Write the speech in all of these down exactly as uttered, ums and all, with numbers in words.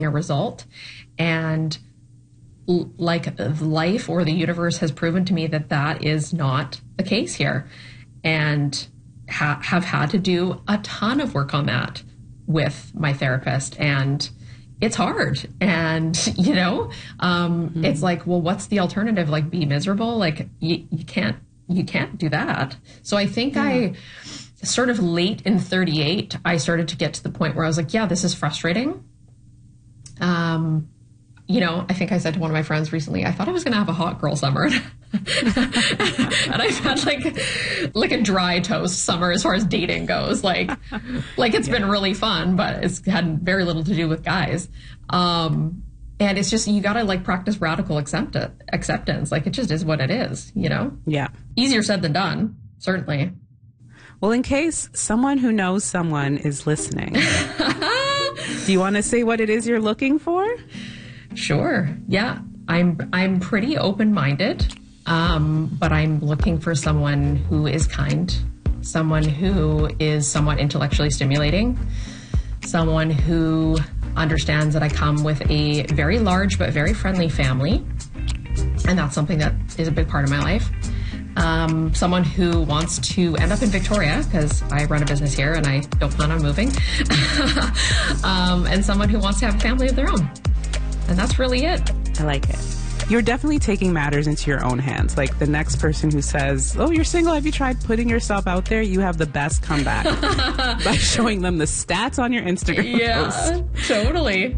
a result. And l- like life or the universe has proven to me that that is not the case here. And ha- have had to do a ton of work on that with my therapist. And it's hard. And, you know, um, mm-hmm. it's like, well, what's the alternative? Like, be miserable? Like, you, you can't, you can't do that. So I think yeah. I sort of late in thirty-eight, I started to get to the point where I was like, yeah, this is frustrating. Um, you know, I think I said to one of my friends recently, I thought I was going to have a hot girl summer. And I've had like, like a dry toast summer as far as dating goes. Like, like it's yeah. been really fun, but it's had very little to do with guys. Um, and it's just, you got to like practice radical accept- acceptance. Like it just is what it is, you know? Yeah. Easier said than done, certainly. Well, in case someone who knows someone is listening, do you want to say what it is you're looking for? Sure. Yeah. I'm, I'm pretty open-minded, um, but I'm looking for someone who is kind, someone who is somewhat intellectually stimulating, someone who understands that I come with a very large but very friendly family. And that's something that is a big part of my life. Um, someone who wants to end up in Victoria, because I run a business here and I don't plan on moving. um, and someone who wants to have a family of their own. And that's really it. I like it. You're definitely taking matters into your own hands. Like the next person who says, oh, you're single, have you tried putting yourself out there? You have the best comeback by showing them the stats on your Instagram yeah, post. Totally.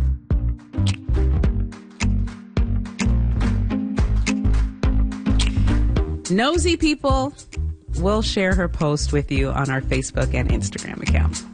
Nosy people will share her post with you on our Facebook and Instagram account.